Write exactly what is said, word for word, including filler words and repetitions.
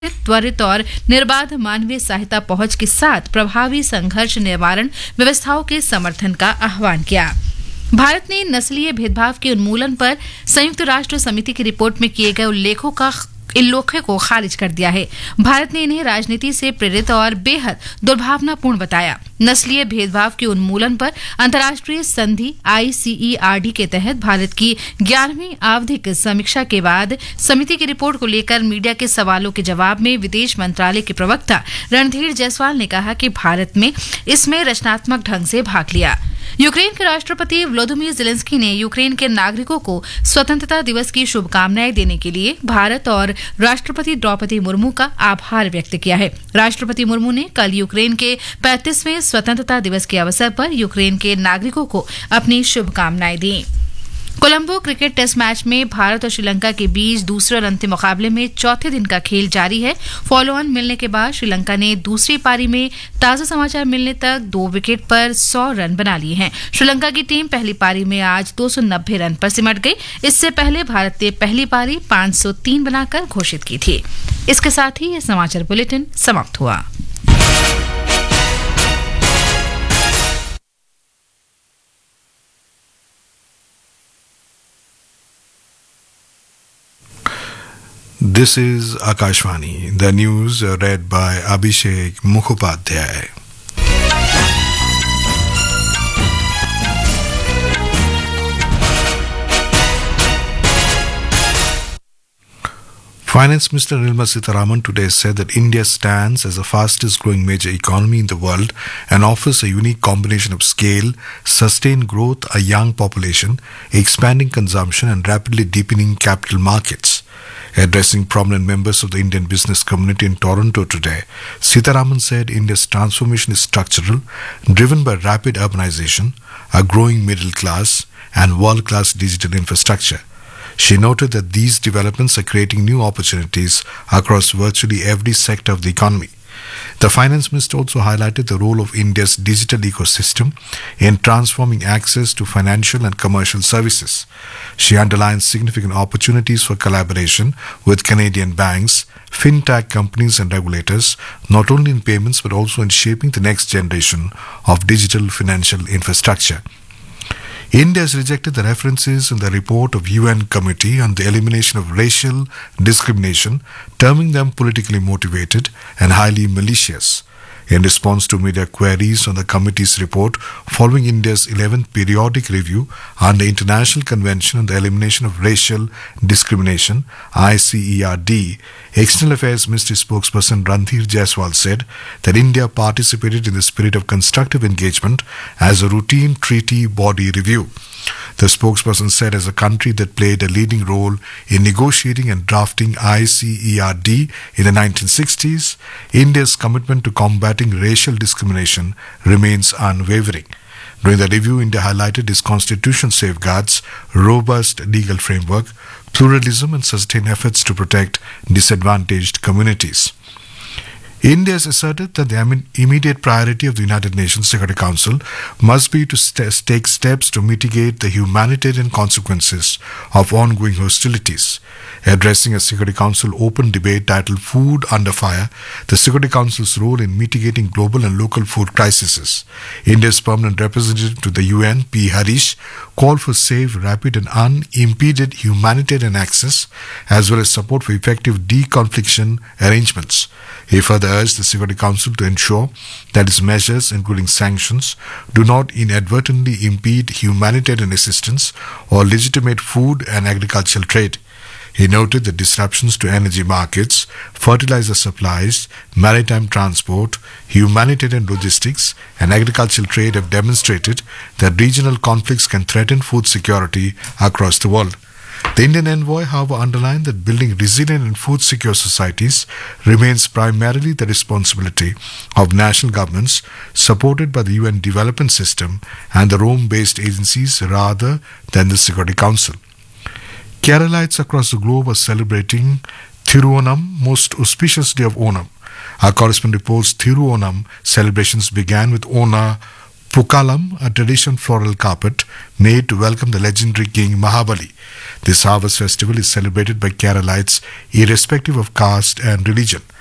त्वरित और निर्बाध मानवीय सहायता पहुंच के साथ प्रभावी संघर्ष निवारण व्यवस्थाओं के समर्थन का आह्वान किया। भारत ने नस्लीय भेदभाव के उन्मूलन पर संयुक्त राष्ट्र समिति की रिपोर्ट में किए गए उल्लेखों का उल्लेखों को खारिज कर दिया है। भारत ने इन्हें राजनीति से प्रेरित और बेहद दुर्भावनापूर्ण बताया। नस्लीय भेदभाव के उन्मूलन पर अंतर्राष्ट्रीय संधि आई सी ई आर डी के तहत भारत की ग्यारहवीं आवधिक समीक्षा के बाद समिति की रिपोर्ट को लेकर मीडिया के सवालों के जवाब में विदेश मंत्रालय के प्रवक्ता रणधीर जायसवाल ने कहा कि भारत में इसमें रचनात्मक ढंग से भाग लिया। यूक्रेन के राष्ट्रपति व्लादिमीर ज़ेलेंस्की ने यूक्रेन के नागरिकों को स्वतंत्रता दिवस की शुभकामनाएं देने के लिए भारत और राष्ट्रपति द्रौपदी मुर्मू का आभार व्यक्त किया है। राष्ट्रपति मुर्मू ने कल यूक्रेन के पैंतीसवें स्वतंत्रता दिवस के अवसर पर यूक्रेन के नागरिकों को अपनी शुभकामनाएं दी। कोलंबो क्रिकेट टेस्ट मैच में भारत और श्रीलंका के बीच दूसरे और अंतिम मुकाबले में चौथे दिन का खेल जारी है। फॉलो ऑन मिलने के बाद श्रीलंका ने दूसरी पारी में ताजा समाचार मिलने तक दो विकेट पर सौ रन बना लिए हैं। श्रीलंका की टीम पहली पारी में आज दो सौ नब्बे रन पर सिमट गई। इससे पहले भारत ने पहली पारी पांच सौ तीन बनाकर घोषित की थी। इसके साथ ही यह समाचार बुलेटिन समाप्त हुआ। This is Akashvani. The news uh, read by Abhishek Mukhopadhyay. Finance Minister Nirmala Sitharaman today said that India stands as the fastest growing major economy in the world and offers a unique combination of scale, sustained growth, a young population, expanding consumption and rapidly deepening capital markets. Addressing prominent members of the Indian business community in Toronto today, Sitharaman said India's transformation is structural, driven by rapid urbanization, a growing middle class, and world-class digital infrastructure. She noted that these developments are creating new opportunities across virtually every sector of the economy. The Finance Minister also highlighted the role of India's digital ecosystem in transforming access to financial and commercial services. She underlined significant opportunities for collaboration with Canadian banks, fintech companies and regulators, not only in payments but also in shaping the next generation of digital financial infrastructure. India has rejected the references in the report of U N Committee on the Elimination of Racial Discrimination, terming them politically motivated and highly malicious. In response to media queries on the committee's report following India's eleventh periodic review on the International Convention on the Elimination of Racial Discrimination, I C E R D, External Affairs Ministry spokesperson Randhir Jaiswal said that India participated in the spirit of constructive engagement as a routine treaty body review. The spokesperson said as a country that played a leading role in negotiating and drafting I C E R D in the nineteen sixties, India's commitment to combating racial discrimination remains unwavering. During the review, India highlighted its constitutional safeguards, robust legal framework, pluralism and sustained efforts to protect disadvantaged communities. India has asserted that the immediate priority of the United Nations Security Council must be to st- take steps to mitigate the humanitarian consequences of ongoing hostilities. Addressing a Security Council open debate titled Food Under Fire, the Security Council's role in mitigating global and local food crises, India's permanent representative to the U N, P. Harish, called for safe, rapid and unimpeded humanitarian access as well as support for effective deconfliction arrangements. He further urged the Security Council to ensure that its measures, including sanctions, do not inadvertently impede humanitarian assistance or legitimate food and agricultural trade. He noted that disruptions to energy markets, fertilizer supplies, maritime transport, humanitarian logistics, and agricultural trade have demonstrated that regional conflicts can threaten food security across the world. The Indian envoy, however, underlined that building resilient and food-secure societies remains primarily the responsibility of national governments supported by the U N Development System and the Rome-based agencies rather than the Security Council. Keralites across the globe are celebrating Thiruvonam, most auspicious day of Onam. Our correspondent reports Thiruvonam celebrations began with Ona Pukalam, a traditional floral carpet made to welcome the legendary king Mahabali. This harvest festival is celebrated by Keralites irrespective of caste and religion.